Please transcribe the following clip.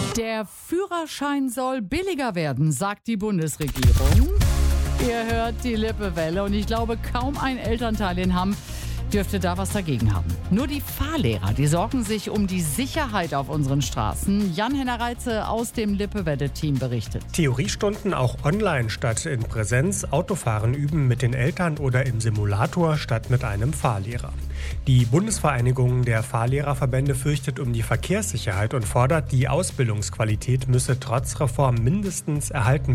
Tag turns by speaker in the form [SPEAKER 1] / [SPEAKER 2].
[SPEAKER 1] Der Führerschein soll billiger werden, sagt die Bundesregierung. Ihr hört die Lippewelle und ich glaube, kaum ein Elternteil in Hamm dürfte da was dagegen haben. Nur die Fahrlehrer, die sorgen sich um die Sicherheit auf unseren Straßen. Jan-Henner Reitze aus dem Lippewelle-Team berichtet.
[SPEAKER 2] Theoriestunden auch online statt in Präsenz, Autofahren üben mit den Eltern oder im Simulator statt mit einem Fahrlehrer. Die Bundesvereinigung der Fahrlehrerverbände fürchtet um die Verkehrssicherheit und fordert, die Ausbildungsqualität müsse trotz Reform mindestens erhalten